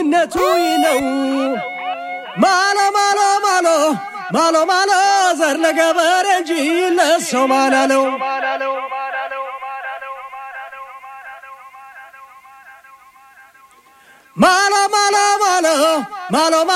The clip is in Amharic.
ወንድነቱ ነው ማሎ ማሎ ማሎ ማሎ ማሎ ዘር ለገበሬ እንጂ ለሰው ማናለው ማሎ ማሎ ማሎ ማሎ